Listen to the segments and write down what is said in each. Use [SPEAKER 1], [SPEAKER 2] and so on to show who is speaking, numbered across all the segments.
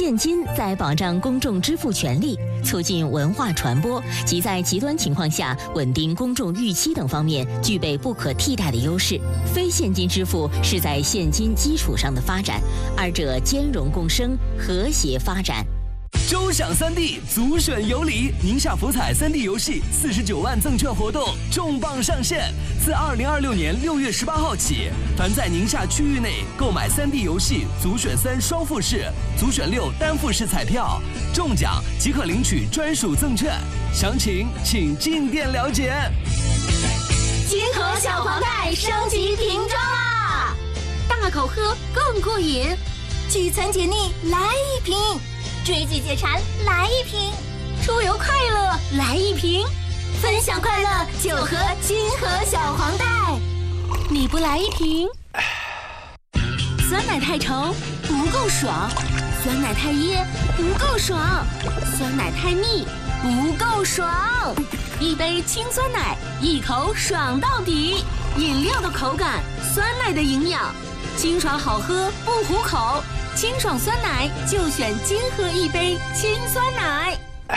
[SPEAKER 1] 现金在保障公众支付权利、促进文化传播及在极端情况下稳定公众预期等方面具备不可替代的优势。非现金支付是在现金基础上的发展，二者兼容共生，和谐发展。
[SPEAKER 2] 周享3D足选有礼，宁夏福彩3D 游戏49万赠券活动重磅上线！自2026年6月18号起，凡在宁夏区域内购买3D 游戏足选3双复式、足选6单复式彩票，中奖即可领取专属赠券。详情请进店了解。
[SPEAKER 3] 金河小黄袋升级瓶装啦！大口喝更过瘾，聚餐解腻来一瓶。追剧解馋来一瓶，出游快乐来一瓶，分享快乐就喝金河小黄袋。你不来一瓶，酸奶太稠不够爽，酸奶太噎不够爽，酸奶太腻不够爽。一杯清酸奶，一口爽到底。饮料的口感，酸奶的营养，清爽好喝不糊口。清爽酸奶就选金河一杯清酸奶。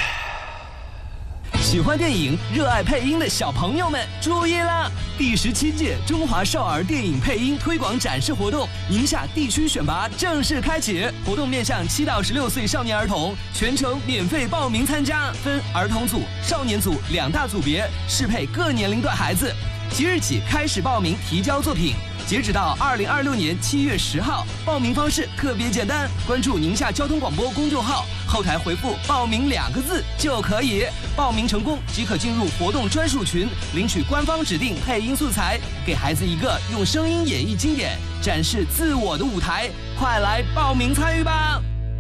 [SPEAKER 2] 喜欢电影、热爱配音的小朋友们注意了！第17届中华少儿电影配音推广展示活动宁夏地区选拔正式开启，活动面向7到16岁少年儿童，全程免费报名参加，分儿童组、少年组2大组别，适配各年龄段孩子。即日起开始报名提交作品，截止到2026年7月10号。报名方式特别简单，关注宁夏交通广播公众号，后台回复“报名”2个字就可以。报名成功即可进入活动专属群，领取官方指定配音素材，给孩子一个用声音演绎经典、展示自我的舞台。快来报名参与吧！